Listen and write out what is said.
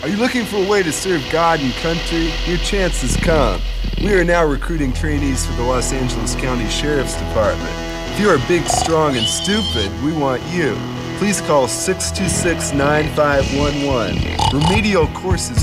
Are you looking for a way to serve God and country? Your chance has come. We are now recruiting trainees for the Los Angeles County Sheriff's Department. If you are big, strong, and stupid, we want you. Please call 626-9511. Remedial courses